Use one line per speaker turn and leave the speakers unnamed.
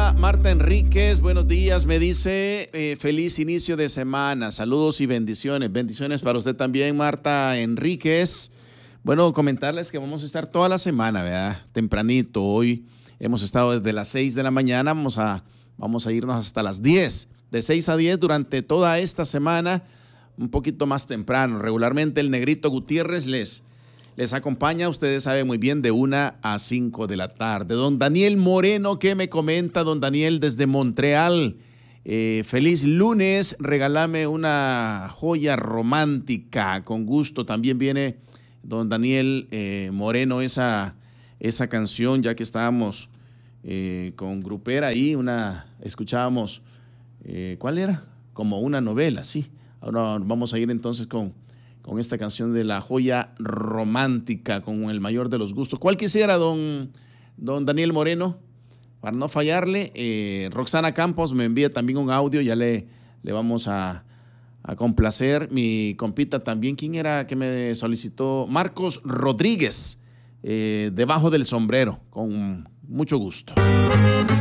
Marta Enríquez, buenos días, me dice feliz inicio de semana, saludos y bendiciones. Bendiciones para usted también, Marta Enríquez. Bueno, comentarles que vamos a estar toda la semana, ¿verdad? Tempranito, hoy hemos estado desde las 6 de la mañana, vamos a irnos hasta las 10, de 6 a 10 durante toda esta semana, un poquito más temprano. Regularmente el Negrito Gutiérrez les acompaña, ustedes saben muy bien, de 1 a 5 de la tarde. Don Daniel Moreno, ¿qué me comenta? Don Daniel desde Montreal. Feliz lunes, regálame una joya romántica, con gusto. También viene don Daniel Moreno esa canción, ya que estábamos con Grupera ahí, escuchábamos, ¿cuál era? Como una novela, sí. Ahora vamos a ir entonces con esta canción de la joya romántica, con el mayor de los gustos. ¿Cuál quisiera, don Daniel Moreno? Para no fallarle, Roxana Campos me envía también un audio, ya le vamos a complacer. Mi compita también, ¿quién era que me solicitó? Marcos Rodríguez, Debajo del sombrero, con mucho gusto.